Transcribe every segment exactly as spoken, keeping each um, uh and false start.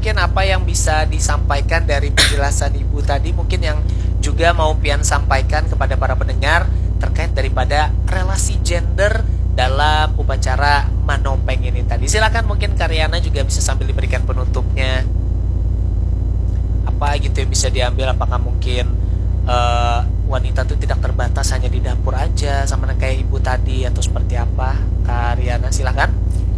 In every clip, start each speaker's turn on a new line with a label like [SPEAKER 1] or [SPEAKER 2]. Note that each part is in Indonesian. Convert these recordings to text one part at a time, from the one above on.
[SPEAKER 1] mungkin apa yang bisa disampaikan dari penjelasan Ibu tadi, mungkin yang juga mau Pian sampaikan kepada para pendengar terkait daripada relasi gender dalam upacara Manopeng ini tadi. Silakan mungkin Karyana juga bisa sambil diberikan penutupnya. Apa gitu yang bisa diambil, apakah mungkin uh, wanita itu tidak terbatas hanya di dapur aja sama kayak Ibu tadi atau seperti apa? Karyana silakan.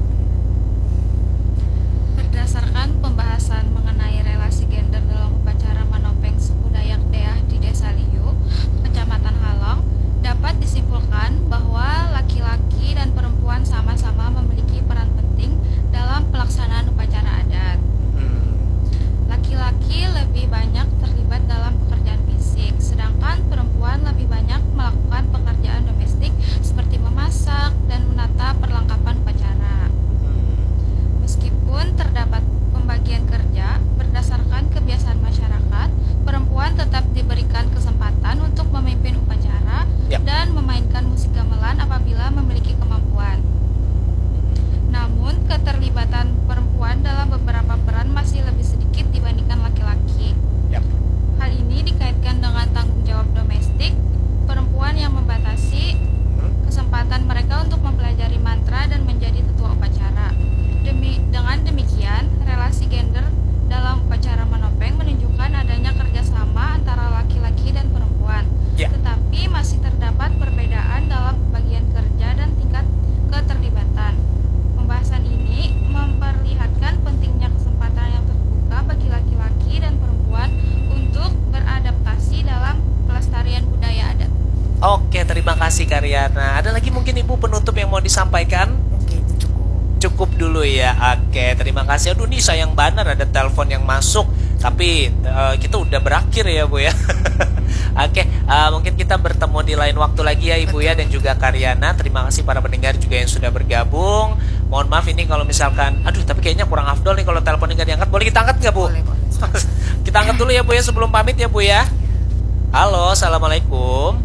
[SPEAKER 2] Berdasarkan pembahasan mengenai relasi gender dalam upacara Manopeng suku Dayak Deah di Desa Liu, Kecamatan Halong, dapat disimpulkan bahwa laki-laki dan perempuan sama-sama memiliki peran penting dalam pelaksanaan upacara adat. Laki-laki lebih banyak terlibat dalam pekerjaan fisik, sedangkan perempuan lebih banyak melakukan pekerjaan domestik seperti memasak dan menata perlengkapan upacara. Meskipun terdapat pembagian kerja, berdasarkan kebiasaan masyarakat, perempuan tetap diberikan kesempatan untuk memimpin upacara
[SPEAKER 1] ya.
[SPEAKER 2] dan memainkan musik gamelan apabila memiliki kemampuan. Namun, keterlibatan perempuan dalam beberapa peran masih lebih sedikit dibandingkan laki-laki.
[SPEAKER 1] ya.
[SPEAKER 2] Hal ini dikaitkan dengan tanggung jawab domestik, perempuan yang membatasi kesempatan mereka untuk mempelajari mantra dan menjadi tetua upacara. Demi, dengan demikian, relasi gender dalam upacara Manopeng menunjukkan adanya kerjasama antara laki-laki dan perempuan.
[SPEAKER 1] Ya.
[SPEAKER 2] Tetapi masih terdapat perbedaan dalam bagian kerja dan tingkat keterlibatan. Pembahasan ini memperlihatkan pentingnya kesempatan yang terbuka bagi laki-laki dan perempuan untuk beradaptasi dalam pelestarian budaya adat.
[SPEAKER 1] Oke, terima kasih Karyana. Ada lagi mungkin Ibu penutup yang mau disampaikan?
[SPEAKER 3] Mungkin cukup.
[SPEAKER 1] Cukup dulu ya. Oke, terima kasih. Aduh nih sayang banget ada telepon yang masuk. Tapi uh, kita udah berakhir ya Bu ya. Oke, uh, mungkin kita bertemu di lain waktu lagi ya Ibu ya, dan juga Karyana. Terima kasih para pendengar juga yang sudah bergabung. Mohon maaf ini kalau misalkan, aduh tapi kayaknya kurang afdol nih kalau teleponnya nggak diangkat. Boleh kita angkat nggak Bu?
[SPEAKER 3] Boleh, boleh.
[SPEAKER 1] Kita angkat dulu ya Bu ya sebelum pamit ya Bu ya. Halo, assalamualaikum.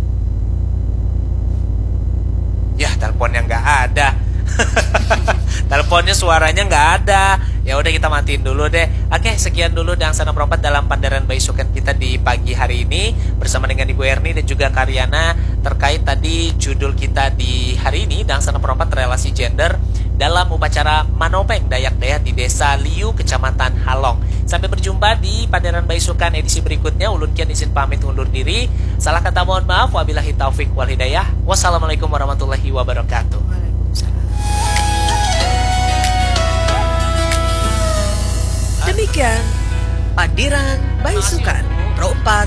[SPEAKER 1] Ya teleponnya nggak ada. Teleponnya suaranya nggak ada. Ya udah kita matiin dulu deh. Oke, sekian dulu Dangsana Perompat dalam Pandaran Baisukan kita di pagi hari ini bersama dengan Ibu Erni dan juga Karyana terkait tadi judul kita di hari ini, Dangsana Perompat relasi gender dalam upacara Manopeng Dayak Deah di Desa Liu, Kecamatan Halong. Sampai berjumpa di Pandaran Baisukan edisi berikutnya. Ulun Kian izin pamit undur diri. Salah kata mohon maaf. Wabillahi taufik wal hidayah. Wassalamualaikum warahmatullahi wabarakatuh.
[SPEAKER 3] Demikian Pandiran Baisukan Perompat